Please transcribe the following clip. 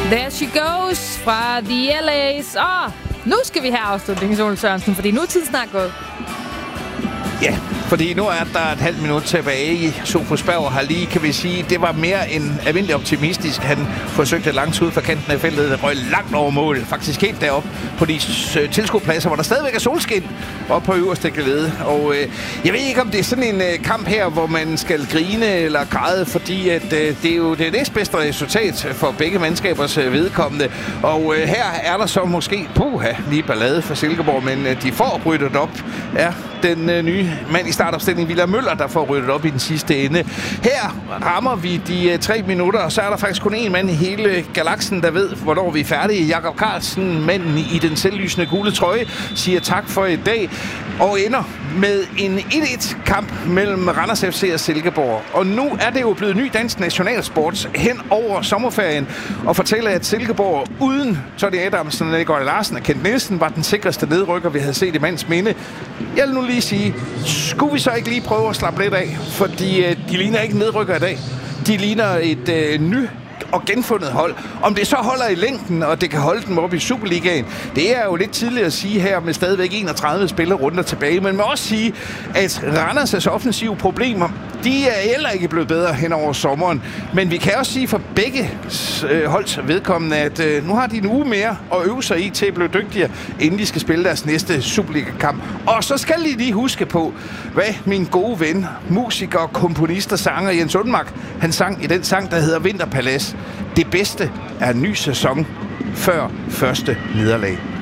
There she goes fra The LA's. Nu skal vi have afslutningen, Ole Sørensen, fordi nu er tiden snart gået. Ja, fordi nu er der et halvt minut tilbage. Sofus Berg har lige, kan vi sige, det var mere end almindelig optimistisk. Han forsøgte langt ud fra kanten af feltet, der røg langt over mål. Faktisk helt deroppe på de tilskuerpladser, hvor der stadigvæk er solskin oppe på øverste gelede. Og jeg ved ikke, om det er sådan en kamp her, hvor man skal grine eller græde, fordi at, det er jo det næstbedste resultat for begge mandskabers vedkommende. Og her er der så måske lige ballade for Silkeborg, men de får ryddet op. Ja, den nye mand i startopstillingen, William Møller, der får ryddet op i den sidste ende. Her rammer vi de 3 minutter, og så er der faktisk kun én mand i hele galaksen, der ved, hvornår vi er færdige. Jakob Carlsen, manden i den selvlysende gule trøje, siger tak for i dag, og ender med en 1-1-kamp mellem Randers FC og Silkeborg. Og nu er det jo blevet ny dansk nationalsport hen over sommerferien, og fortæller, at Silkeborg uden Tony Adamsen, Nikolaj Larsen og Kent Nielsen var den sikreste nedrykker, vi havde set i mands minde. Jeg vil nu lige sige, skulle vi så ikke lige prøve at slappe lidt af? Fordi de ligner ikke nedrykker i dag. De ligner et og genfundet hold. Om det så holder i længden, og det kan holde dem op i Superligaen, det er jo lidt tidligt at sige her med stadigvæk 31 spillerunder tilbage. Men man må også sige, at Randers' offensive problemer, de er heller ikke blevet bedre hen over sommeren. Men vi kan også sige for begge holds vedkommende, at nu har de en uge mere at øve sig i til at blive dygtigere, inden de skal spille deres næste Superliga-kamp. Og så skal de lige huske på, hvad min gode ven, musiker, komponist og sanger Jens Undmark, han sang i den sang, der hedder Vinterpalads. Det bedste er en ny sæson før første nederlag.